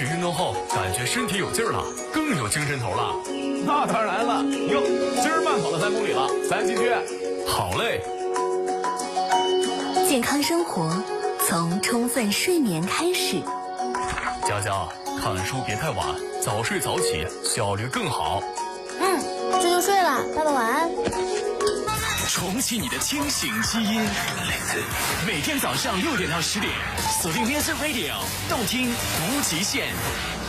运动后感觉身体有劲儿了，更有精神头了。 那当然了，哟，今儿慢跑了3公里了，咱继续。 好嘞。 健康生活从充分睡眠开始。 佳佳，看书别太晚，早睡早起，效率更好。 这就睡了，爸爸晚安。 重启你的清醒基因，每天早上6点到10点，锁定 Music Radio， 动听无极限。